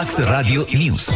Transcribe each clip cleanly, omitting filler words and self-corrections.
Max Radio News.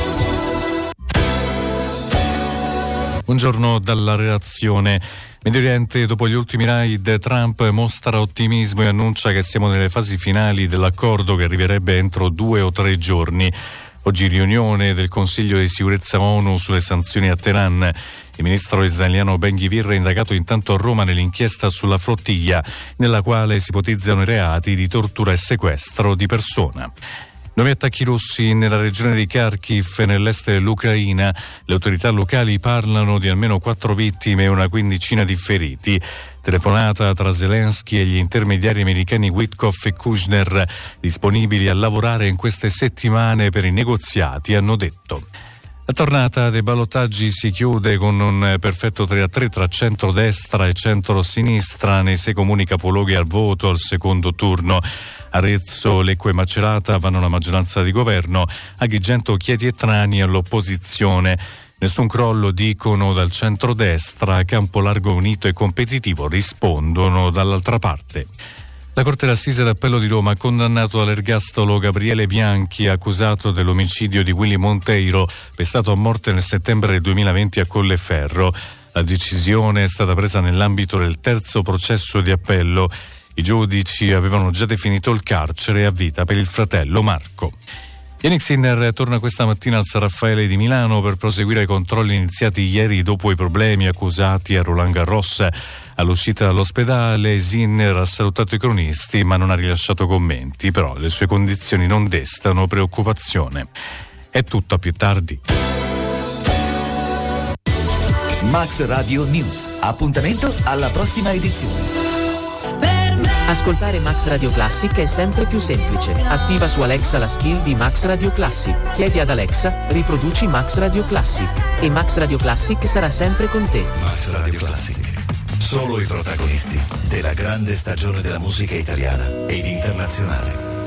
Buongiorno dalla redazione. Medio Oriente, dopo gli ultimi raid, Trump mostra ottimismo e annuncia che siamo nelle fasi finali dell'accordo che arriverebbe entro 2 o 3 giorni. Oggi riunione del Consiglio di sicurezza ONU sulle sanzioni a Teheran. Il ministro israeliano Ben Gvir è indagato intanto a Roma nell'inchiesta sulla flottiglia, nella quale si ipotizzano i reati di tortura e sequestro di persona. Nuovi attacchi russi nella regione di Kharkiv, nell'est dell'Ucraina. Le autorità locali parlano di almeno 4 vittime e una quindicina di feriti. Telefonata tra Zelensky e gli intermediari americani Witkoff e Kushner, disponibili a lavorare in queste settimane per i negoziati, hanno detto. La tornata dei ballottaggi si chiude con un perfetto 3-3 tra centrodestra e centrosinistra nei 6 comuni capoluoghi al voto al secondo turno. Arezzo, Lecco e Macerata vanno alla maggioranza di governo, Agrigento, Chieti e Trani all'opposizione. Nessun crollo, dicono dal centrodestra, Campolargo unito e competitivo rispondono dall'altra parte. La Corte d'Assise d'Appello di Roma ha condannato all'ergastolo Gabriele Bianchi, accusato dell'omicidio di Willy Monteiro, pestato a morte nel settembre del 2020 a Colleferro. La decisione è stata presa nell'ambito del terzo processo di appello. I giudici avevano già definito il carcere a vita per il fratello Marco. Yannick Sinner torna questa mattina al San Raffaele di Milano per proseguire i controlli iniziati ieri dopo i problemi accusati a Roland Garros. All'uscita dall'ospedale Sinner ha salutato i cronisti ma non ha rilasciato commenti, però le sue condizioni non destano preoccupazione. È tutto, a più tardi. Max Radio News. Appuntamento alla prossima edizione. Ascoltare Max Radio Classic è sempre più semplice. Attiva su Alexa la skill di Max Radio Classic. Chiedi ad Alexa, riproduci Max Radio Classic. E Max Radio Classic sarà sempre con te. Max Radio Classic. Solo i protagonisti della grande stagione della musica italiana ed internazionale.